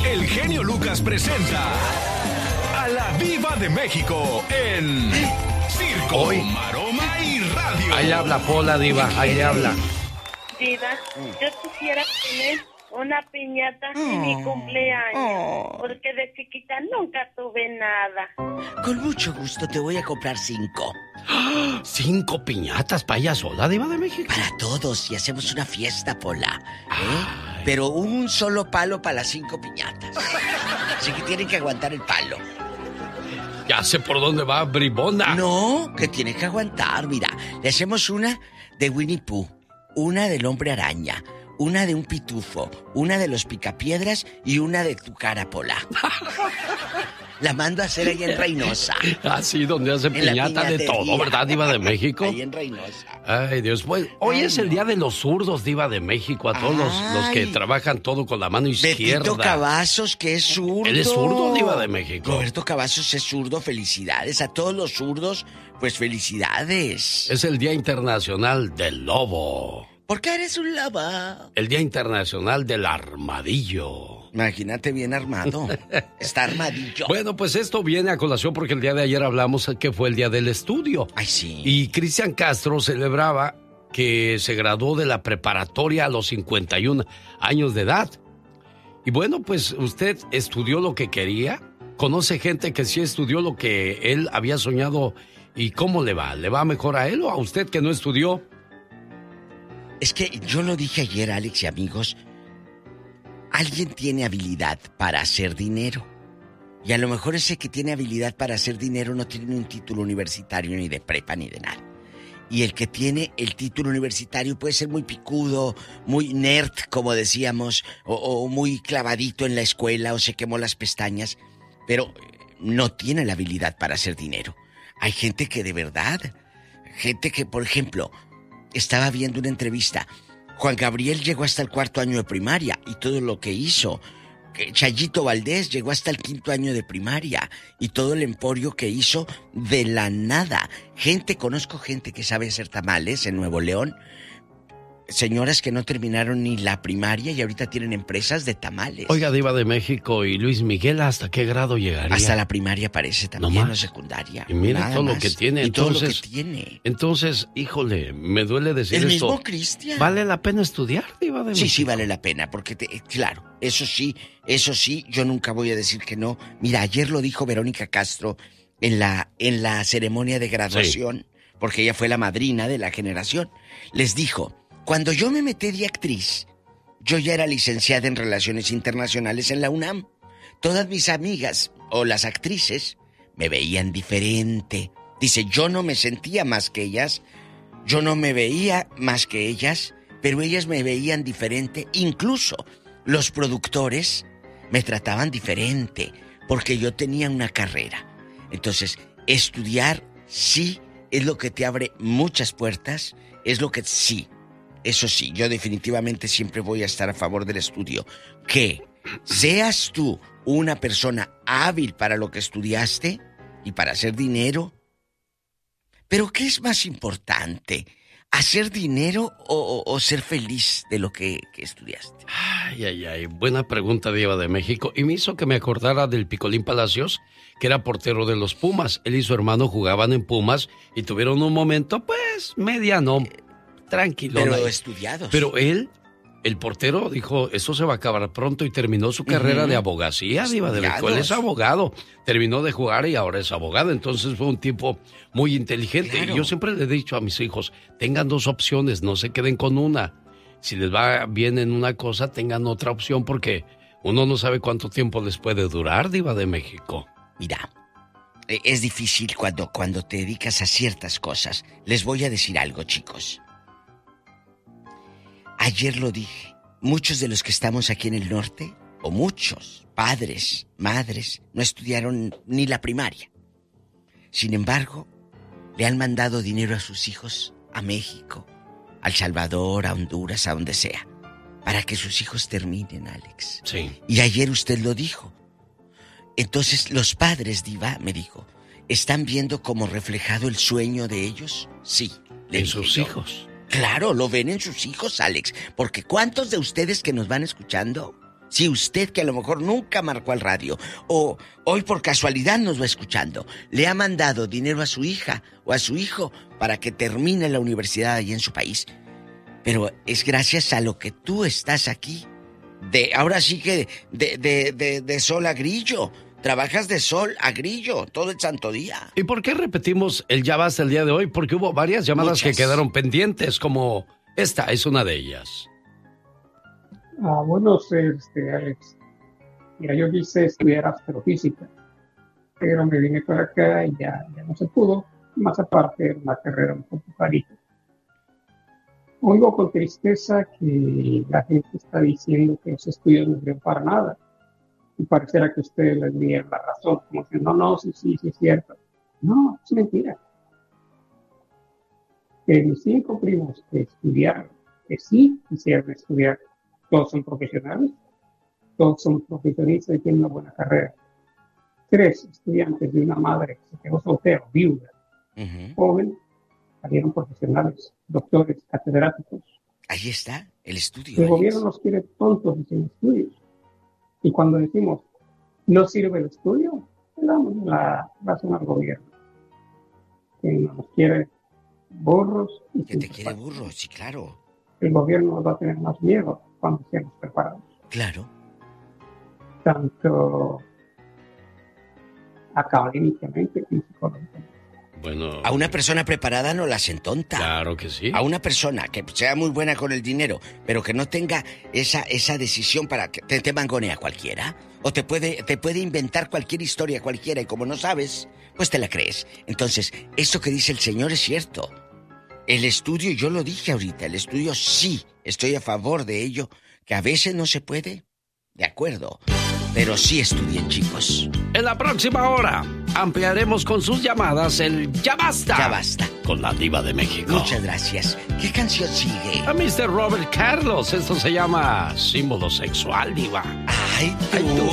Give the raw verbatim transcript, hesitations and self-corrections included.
el genio Lucas presenta a la Diva de México en Circo, Hoy. Maroma y Radio. Ahí habla Pola, Diva, ahí habla. Diva, yo quisiera tener una piñata en mi cumpleaños, Oh. porque de chiquita nunca tuve nada. Con mucho gusto te voy a comprar cinco. Cinco piñatas para ella sola, Diva de México. Para todos y hacemos una fiesta, Pola. ¿eh? Pero un solo palo para las cinco piñatas. Así que tienen que aguantar el palo. Ya sé por dónde va, bribona. No, que tiene que aguantar. Mira, le hacemos una de Winnie Pooh, una del Hombre Araña, una de un pitufo, una de los Picapiedras y una de tu cara, Pola. La mando a hacer ahí en Reynosa. Así donde hacen En la piñata de todo, piñatería. ¿verdad, Diva de México? Ahí en Reynosa. Ay, Dios. Pues, hoy Ay, es el no. día de los zurdos, Diva de México. A todos los, los que Ay. trabajan todo con la mano izquierda. Betito Cavazos, que es zurdo. Él es zurdo, Diva de México. Roberto Cavazos es zurdo, felicidades. A todos los zurdos, pues felicidades. Es el Día Internacional del Lobo. ¿Por qué eres un lobo? El Día Internacional del Armadillo. Imagínate bien armado. Está armadillo. Bueno, pues esto viene a colación porque el día de ayer hablamos que fue el Día del Estudio. Ay, sí. Y Cristian Castro celebraba que se graduó de la preparatoria a los cincuenta y un años de edad. Y bueno, pues usted estudió lo que quería. ¿Conoce gente que sí estudió lo que él había soñado? ¿Y cómo le va? ¿Le va mejor a él o a usted que no estudió? Es que yo lo dije ayer, Alex y amigos. Alguien tiene habilidad para hacer dinero. Y a lo mejor ese que tiene habilidad para hacer dinero no tiene un título universitario ni de prepa ni de nada. Y el que tiene el título universitario puede ser muy picudo, muy nerd, como decíamos, o, o muy clavadito en la escuela o se quemó las pestañas, pero no tiene la habilidad para hacer dinero. Hay gente que de verdad, gente que, por ejemplo, estaba viendo una entrevista. Juan Gabriel llegó hasta el cuarto año de primaria y todo lo que hizo. Chayito Valdés llegó hasta el quinto año de primaria y todo el emporio que hizo de la nada. Gente, conozco gente que sabe hacer tamales en Nuevo León. Señoras que no terminaron ni la primaria y ahorita tienen empresas de tamales. Oiga, Diva de México, y Luis Miguel, ¿hasta qué grado llegaría? Hasta la primaria parece también, ¿No no, más? secundaria. Y mire nada todo lo más. que tiene, Y todo lo entonces- que tiene. Entonces, híjole, me duele decir El esto. mismo Cristian. ¿Vale la pena estudiar, Diva de Sí, México? sí vale la pena, porque te- claro, eso sí, eso sí, yo nunca voy a decir que no. Mira, ayer lo dijo Verónica Castro en la, en la ceremonia de graduación, porque ella fue la madrina de la generación. Les dijo, cuando yo me metí de actriz, yo ya era licenciada en Relaciones Internacionales en la UNAM. Todas mis amigas, o las actrices, me veían diferente. Dice, yo no me sentía más que ellas, yo no me veía más que ellas, pero ellas me veían diferente. Incluso los productores me trataban diferente porque yo tenía una carrera. Entonces, estudiar sí es lo que te abre muchas puertas, es lo que sí, eso sí, yo definitivamente siempre voy a estar a favor del estudio. Que seas tú una persona hábil para lo que estudiaste y para hacer dinero. Pero ¿qué es más importante? ¿Hacer dinero o, o- o ser feliz de lo que, que estudiaste? Ay, ay, ay, buena pregunta, Diva de México. Y me hizo que me acordara del Picolín Palacios, que era portero de los Pumas. Él y su hermano jugaban en Pumas y tuvieron un momento, pues, mediano, tranquilo. Pero estudiados. Pero él, el portero, dijo, esto se va a acabar pronto y terminó su carrera Ujú. de abogacía, Diva de México. Él es Estudiados. abogado, terminó de jugar y ahora es abogado. Entonces fue un tipo muy inteligente. Claro. Y yo siempre le he dicho a mis hijos, tengan dos opciones, no se queden con una. Si les va bien en una cosa, tengan otra opción porque uno no sabe cuánto tiempo les puede durar, Diva de México. Mira, eh, es difícil cuando, cuando te dedicas a ciertas cosas. Les voy a decir algo, chicos. Ayer lo dije. Muchos de los que estamos aquí en el norte, o muchos padres, madres, no estudiaron ni la primaria. Sin embargo, le han mandado dinero a sus hijos a México, a El Salvador, a Honduras, a donde sea, para que sus hijos terminen, Alex. Sí. Y ayer usted lo dijo. Entonces, los padres, Diva, me dijo, ¿están viendo como reflejado el sueño de ellos? Sí. le En dije sus yo. hijos. Claro, lo ven en sus hijos, Alex. Porque ¿cuántos de ustedes que nos van escuchando Si usted, que a lo mejor nunca marcó al radio, o hoy por casualidad nos va escuchando, le ha mandado dinero a su hija o a su hijo para que termine la universidad allí en su país, pero es gracias a lo que tú estás aquí. De, ahora sí que de, de, de, de sol a grillo. Trabajas de sol a grillo todo el santo día. ¿Y por qué repetimos el ya basta el día de hoy? Porque hubo varias llamadas Muchas. que quedaron pendientes, como esta es una de ellas. Ah, bueno, este, Alex. Mira, yo quise estudiar astrofísica, pero me vine para acá y ya, ya no se pudo. Más aparte, era una carrera un poco carita. Oigo con tristeza que la gente está diciendo que los estudios no sirven para nada. Y pareciera que ustedes les dieron la razón, como diciendo, no, no, sí, sí, sí es cierto. No, es mentira. Que mis cinco primos que estudiaron, que sí quisieron estudiar, todos son profesionales, todos son profesionistas y tienen una buena carrera. Tres estudiantes de una madre que se quedó soltera, viuda, uh-huh. joven, salieron profesionales, doctores, catedráticos. Ahí está el estudio. El gobierno nos quiere tontos y sin estudios. Y cuando decimos, no sirve el estudio, le damos la razón al gobierno. Que nos quiere burros. Y que te quiere burros, sí, claro. El gobierno nos va a tener más miedo cuando estemos preparados. Claro. Tanto académicamente como psicológicamente. Bueno, a una persona preparada no la hacen tonta. Claro que sí. A una persona que sea muy buena con el dinero, pero que no tenga esa, esa decisión para que te, te mangonea cualquiera. O te puede, te puede inventar cualquier historia cualquiera y como no sabes, pues te la crees. Entonces, esto que dice el señor es cierto. El estudio, yo lo dije ahorita, el estudio sí, estoy a favor de ello. Que a veces no se puede, de acuerdo. Pero sí estudien, chicos. En la próxima hora ampliaremos con sus llamadas el Ya Basta. Ya Basta. Con la Diva de México. Muchas gracias. ¿Qué canción sigue? A mister Robert Carlos. Esto se llama Símbolo Sexual, Diva. Ay, tú. Ay, tú.